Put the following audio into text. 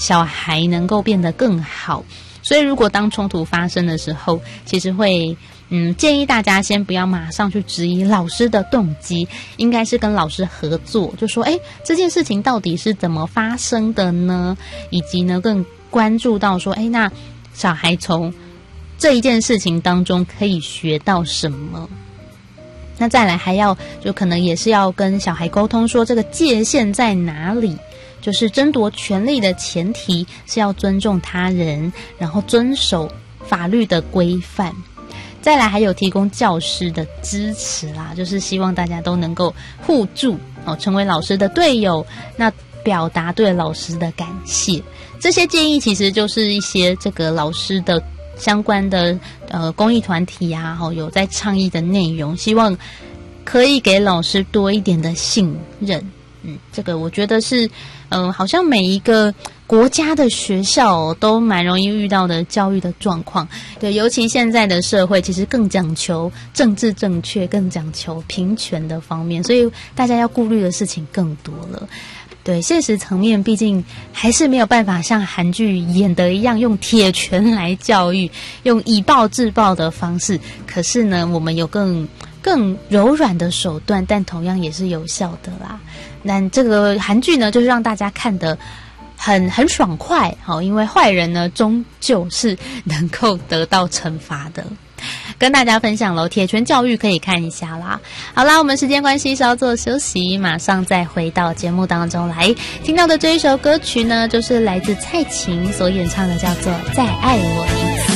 小孩能够变得更好。所以如果当冲突发生的时候，其实会建议大家先不要马上去质疑老师的动机，应该是跟老师合作，就说这件事情到底是怎么发生的呢？以及呢更关注到说那小孩从这一件事情当中可以学到什么。那再来还要就可能也是要跟小孩沟通说这个界限在哪里，就是争夺权利的前提是要尊重他人，然后遵守法律的规范。再来还有提供教师的支持啦，就是希望大家都能够互助成为老师的队友，那表达对老师的感谢。这些建议其实就是一些这个老师的相关的公益团体啊有在倡议的内容，希望可以给老师多一点的信任。这个我觉得是好像每一个国家的学校都蛮容易遇到的教育的状况。对，尤其现在的社会其实更讲求政治正确，更讲求平权的方面，所以大家要顾虑的事情更多了。对，现实层面毕竟还是没有办法像韩剧演的一样用铁拳来教育，用以暴制暴的方式。可是呢，我们有更柔软的手段，但同样也是有效的啦。那这个韩剧呢，就是让大家看得很爽快，因为坏人呢终究是能够得到惩罚的。跟大家分享咯，铁拳教育可以看一下啦。好啦，我们时间关系稍作休息，马上再回到节目当中来。听到的这一首歌曲呢，就是来自蔡琴所演唱的，叫做《再爱我一次》。